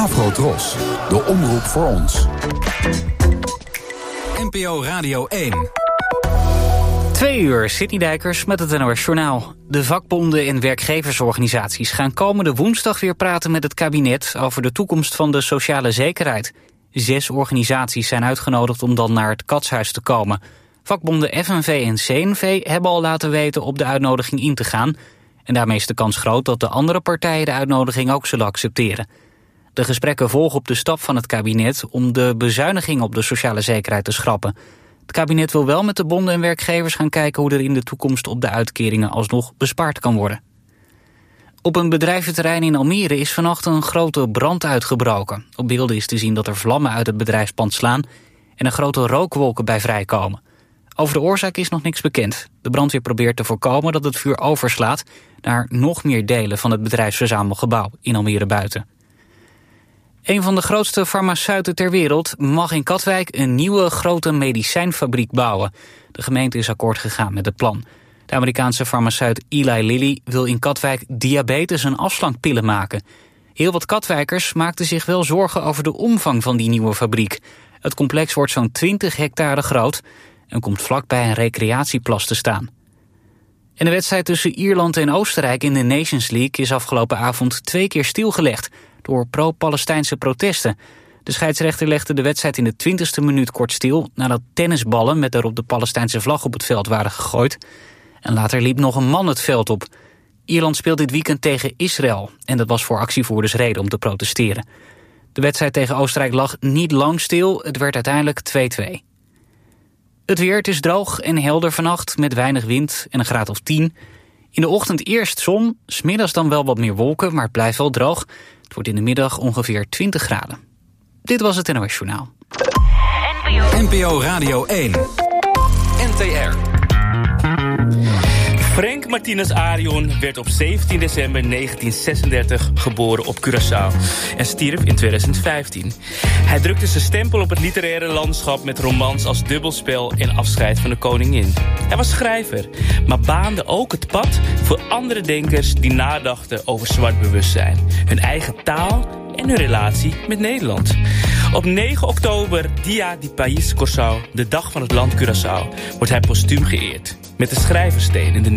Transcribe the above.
Afro-Tros, de omroep voor ons. NPO Radio 1. 2 uur, Sidney Dijkers met het NOS Journaal. De vakbonden en werkgeversorganisaties gaan komende woensdag weer praten met het kabinet over de toekomst van de sociale zekerheid. 6 organisaties zijn uitgenodigd om dan naar het Katshuis te komen. Vakbonden FNV en CNV hebben al laten weten op de uitnodiging in te gaan. En daarmee is de kans groot dat de andere partijen de uitnodiging ook zullen accepteren. De gesprekken volgen op de stap van het kabinet om de bezuiniging op de sociale zekerheid te schrappen. Het kabinet wil wel met de bonden en werkgevers gaan kijken hoe er in de toekomst op de uitkeringen alsnog bespaard kan worden. Op een bedrijventerrein in Almere is vannacht een grote brand uitgebroken. Op beelden is te zien dat er vlammen uit het bedrijfspand slaan en er grote rookwolken bij vrijkomen. Over de oorzaak is nog niks bekend. De brandweer probeert te voorkomen dat het vuur overslaat naar nog meer delen van het bedrijfsverzamelgebouw in Almere buiten. Een van de grootste farmaceuten ter wereld mag in Katwijk een nieuwe grote medicijnfabriek bouwen. De gemeente is akkoord gegaan met het plan. De Amerikaanse farmaceut Eli Lilly wil in Katwijk diabetes- en afslankpillen maken. Heel wat Katwijkers maakten zich wel zorgen over de omvang van die nieuwe fabriek. Het complex wordt zo'n 20 hectare groot en komt vlakbij een recreatieplas te staan. En de wedstrijd tussen Ierland en Oostenrijk in de Nations League is afgelopen avond 2 keer stilgelegd door pro-Palestijnse protesten. De scheidsrechter legde de wedstrijd in de 20e minuut kort stil nadat tennisballen met daarop de Palestijnse vlag op het veld waren gegooid. En later liep nog een man het veld op. Ierland speelt dit weekend tegen Israël en dat was voor actievoerders reden om te protesteren. De wedstrijd tegen Oostenrijk lag niet lang stil, het werd uiteindelijk 2-2. Het weer, het is droog en helder vannacht met weinig wind en een graad of 10. In de ochtend eerst zon, 's middags dan wel wat meer wolken, maar het blijft wel droog. Het wordt in de middag ongeveer 20 graden. Dit was het NOS Journaal. NPO Radio 1. NTR. Frank Martinez Arion werd op 17 december 1936 geboren op Curaçao en stierf in 2015. Hij drukte zijn stempel op het literaire landschap met romans als Dubbelspel en Afscheid van de Koningin. Hij was schrijver, maar baande ook het pad voor andere denkers die nadachten over zwart bewustzijn, hun eigen taal en hun relatie met Nederland. Op 9 oktober, Dia di País Curaçao, de dag van het land Curaçao, wordt hij postuum geëerd met de Schrijversteen in de